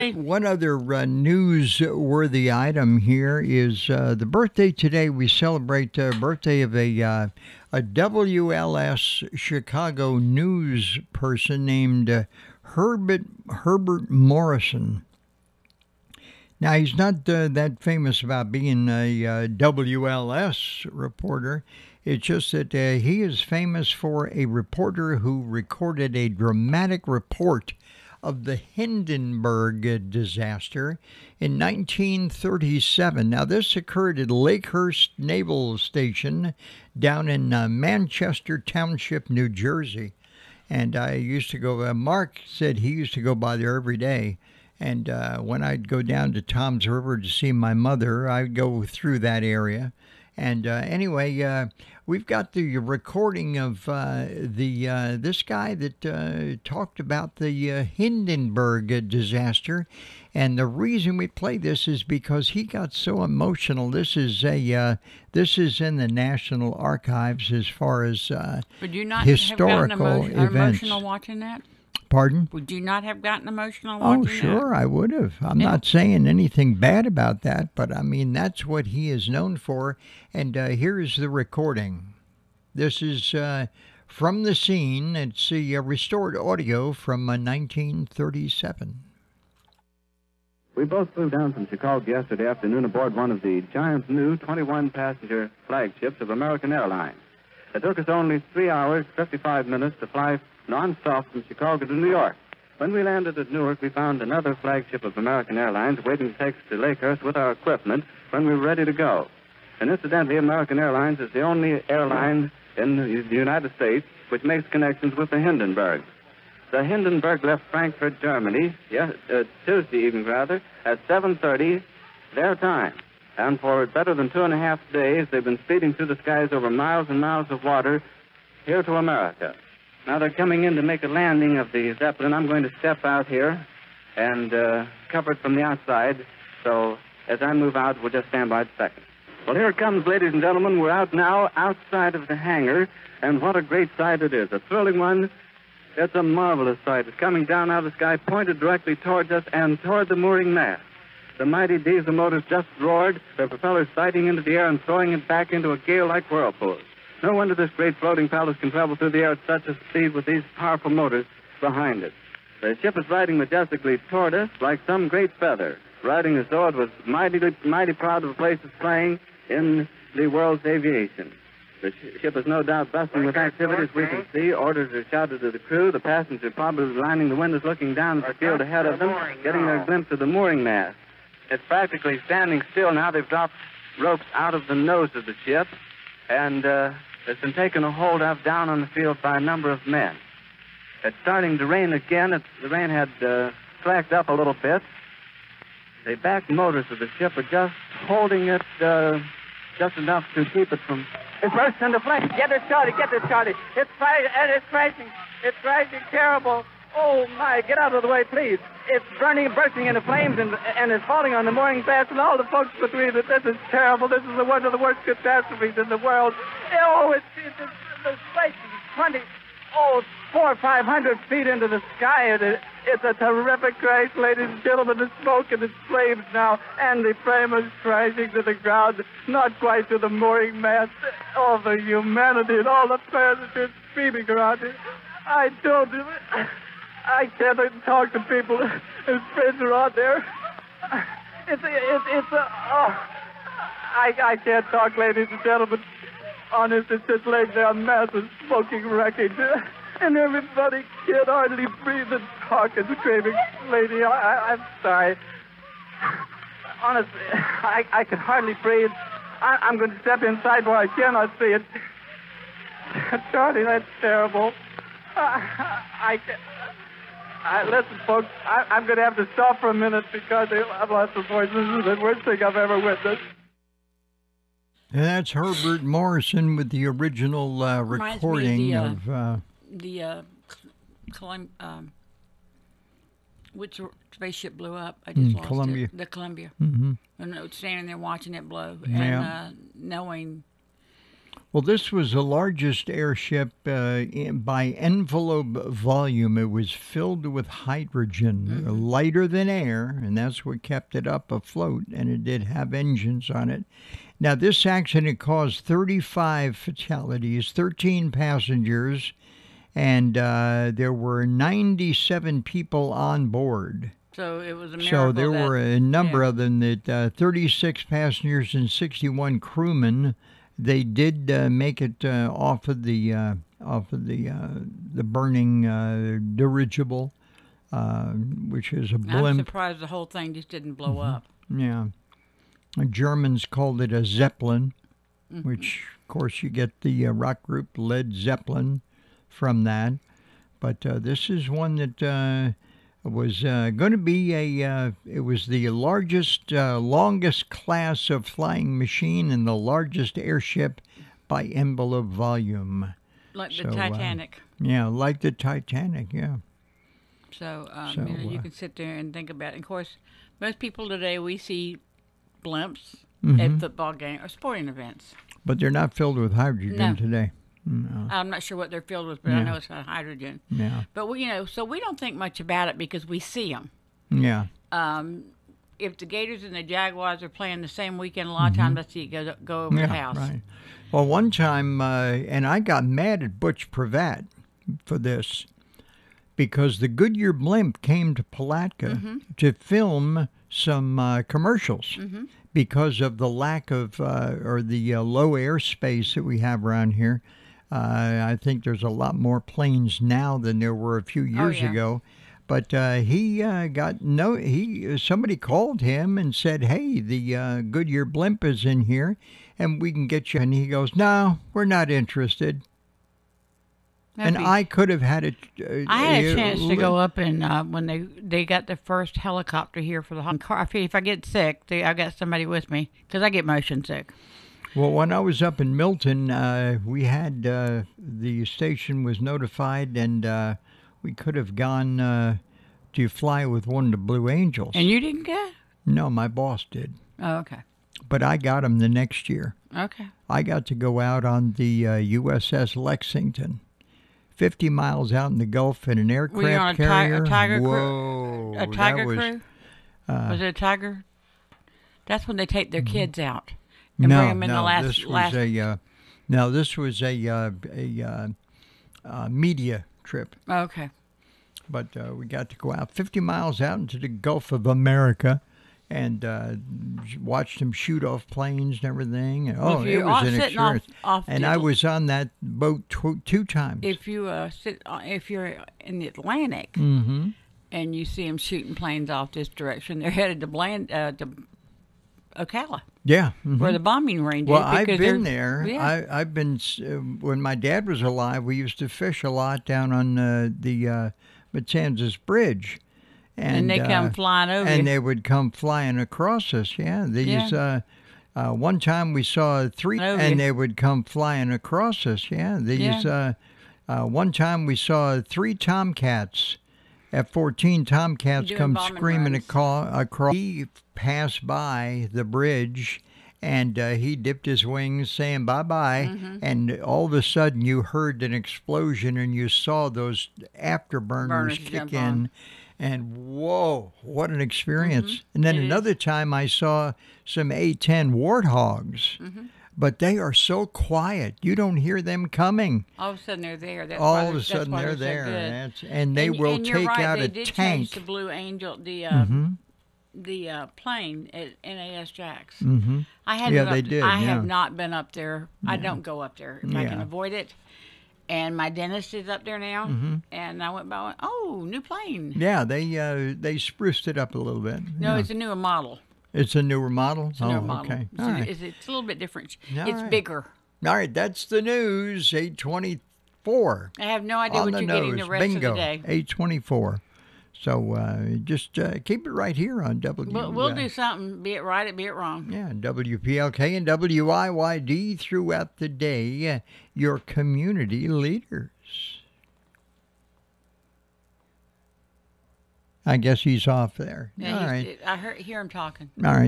One other newsworthy item here is the birthday today. We celebrate the birthday of a WLS Chicago news person named Herbert Morrison. Now, he's not that famous about being a WLS reporter. It's just that he is famous for a reporter who recorded a dramatic report of the Hindenburg disaster in 1937. Now, this occurred at Lakehurst Naval Station down in Manchester Township, New Jersey. And I used to go, Mark said he used to go by there every day. And when I'd go down to Tom's River to see my mother, I'd go through that area. And anyway, we've got the recording of this guy that talked about the Hindenburg disaster. And the reason we play this is because he got so emotional. This is in the National Archives as far as Would you not historical have gotten events. emotional watching that? Pardon? Would you not have gotten emotional watching that? Oh, sure, I would have. I'm not saying anything bad about that, but I mean, that's what he is known for. And here's the recording. This is from the scene. It's the restored audio from 1937. We both flew down from Chicago yesterday afternoon aboard one of the giant new 21-passenger flagships of American Airlines. It took us only 3 hours, 55 minutes to fly non-stop from Chicago to New York. When we landed at Newark, we found another flagship of American Airlines waiting to take us to Lakehurst with our equipment when we were ready to go. And incidentally, American Airlines is the only airline in the United States which makes connections with the Hindenburg. The Hindenburg left Frankfurt, Germany, Tuesday evening rather, at 7:30 their time. And for better than 2.5 days, they've been speeding through the skies over miles and miles of water here to America. Now they're coming in to make a landing of the Zeppelin. I'm going to step out here and cover it from the outside. So as I move out, we'll just stand by a second. Well, here it comes, ladies and gentlemen. We're out now outside of the hangar, and what a great sight it is. A thrilling one. It's a marvelous sight. It's coming down out of the sky, pointed directly towards us and toward the mooring mast. The mighty diesel motors just roared, their propellers sighting into the air and throwing it back into a gale-like whirlpool. No wonder this great floating palace can travel through the air at such a speed with these powerful motors behind it. The ship is riding majestically toward us like some great feather, riding as though it was mighty proud of the place it's playing in the world's aviation. The ship is no doubt bustling with activity, as we can see. Orders are shouted to the crew. The passengers are probably lining the windows, looking down at the field ahead of them, getting a glimpse of the mooring mast. It's practically standing still now. They've dropped ropes out of the nose of the ship, and it's been taken a hold of down on the field by a number of men. It's starting to rain again. The rain had slacked up a little bit. The back motors of the ship are just holding it just enough to keep it from... It bursts into flames. Get it started. It's crashing terrible. Oh, my, get out of the way, please. It's bursting into flames, and it's falling on the mooring mast and all the folks between it. This is terrible. This is one of the worst catastrophes in the world. Oh, it's like 400 or 500 feet into the sky, and it's a terrific crash, ladies and gentlemen. The smoke and the flames now, and the frame is crashing to the ground, not quite to the mooring mast. All the humanity and all the passengers screaming around it. I can't talk to people. His friends are out there. I can't talk, ladies and gentlemen. Honest, it's just laying there, a mass of smoking wreckage. And everybody can't hardly breathe and talk and screaming. Lady, I'm sorry. Honestly, I can hardly breathe. I'm going to step inside where I cannot see it. Charlie, that's terrible. Listen, folks, I'm going to have to stop for a minute because I've lost the voice. This is the worst thing I've ever witnessed. And that's Herbert Morrison with the original recording of... which spaceship blew up? I just lost Columbia. it. The Columbia. Mm-hmm. And I was standing there watching it blow Yeah. and knowing... Well, this was the largest airship by envelope volume. It was filled with hydrogen, lighter than air, and that's what kept it up afloat, and it did have engines on it. Now, this accident caused 35 fatalities, 13 passengers, and there were 97 people on board. So it was a miracle. So there were a number yeah. of them, that 36 passengers and 61 crewmen. They did make it off of the burning dirigible, which is a blimp. I'm surprised the whole thing just didn't blow up. Yeah, the Germans called it a Zeppelin, which of course you get the rock group Led Zeppelin from that. But this is one that was going to be it was the largest, longest class of flying machine and the largest airship by envelope volume. Like the Titanic. Yeah, like the Titanic, yeah. So, you can sit there and think about it. Of course, most people today, we see blimps at football games or sporting events. But they're not filled with hydrogen today. No. I'm not sure what they're filled with, but I know it's got hydrogen. Yeah. But so we don't think much about it because we see them. Yeah. If the Gators and the Jaguars are playing the same weekend, a lot of times I see it go over the house. Right. Well, one time, and I got mad at Butch Pravat for this, because the Goodyear blimp came to Palatka to film some commercials because of the lack of or the low airspace that we have around here. I think there's a lot more planes now than there were a few years ago. But somebody called him and said, "Hey, the Goodyear blimp is in here, and we can get you." And he goes, "No, we're not interested." I could have had it. I had a chance to go up and when they got the first helicopter here for the car. If I get sick, I got somebody with me because I get motion sick. Well, when I was up in Milton, we had the station was notified, and we could have gone to fly with one of the Blue Angels. And you didn't get? No, my boss did. Oh, okay. But I got him the next year. Okay. I got to go out on the USS Lexington, 50 miles out in the Gulf in an aircraft Were you on carrier. A Tiger Whoa, crew? A Tiger was, crew? Was it a Tiger? That's when they take their kids out. No, bring them in no, the last, this was a media trip. Okay. But we got to go out 50 miles out into the Gulf of America and watched them shoot off planes and everything. And, it was an experience. And I was on that boat two times. If you're in the Atlantic and you see them shooting planes off this direction, they're headed to Ocala. Yeah. Where the bombing range is. Well, I've been there. Yeah. I've been, when my dad was alive, we used to fish a lot down on the Matanzas Bridge. And they come flying over. And they would come flying across us, one time we saw three, and they would come flying across us, one time we saw 3 Tomcats, F-14 Tomcats come screaming across. He passed by the bridge, and he dipped his wings saying bye-bye, and all of a sudden you heard an explosion, and you saw those afterburners kick in. And whoa, what an experience. And then another time I saw some A-10 Warthogs, but they are so quiet. You don't hear them coming. All of a sudden they're there. All of a sudden they're there. And they will take out a tank. They did change the Blue Angel, the plane at NAS Jax. They did. I have not been up there. I don't go up there if I can avoid it. And my dentist is up there now, and I went by. Oh, new plane! Yeah, they spruced it up a little bit. No, it's a newer model. It's a newer model. It's a newer model. Okay. It's a little bit different. It's bigger. All right, that's the news. 824. I have no idea what you're getting the rest of the day. 824. So just keep it right here on W. We'll do something, be it right, be it wrong. Yeah, WPLK and WIYD throughout the day, your community leaders. I guess he's off there. Yeah, All right. I hear him talking. All right.